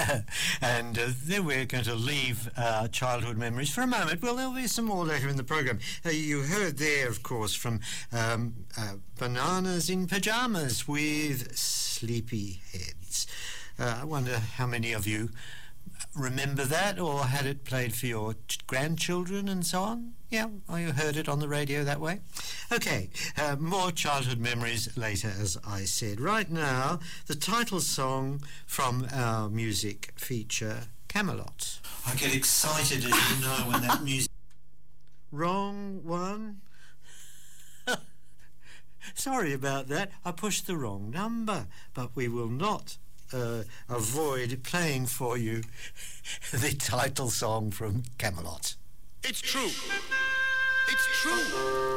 And then we're going to leave childhood memories for a moment. Well, there'll be some more later in the program. You heard there, of course, from Bananas in Pyjamas with Sleepy Heads. I wonder how many of you remember that or had it played for your grandchildren and so on. Yeah, or you heard it on the radio that way. Okay, more childhood memories later, as I said. Right now, the title song from our music feature, Camelot. I get excited, as you know, when that music... Wrong one. Sorry about that. I pushed the wrong number, but we will not avoid playing for you the title song from Camelot. It's true. It's true.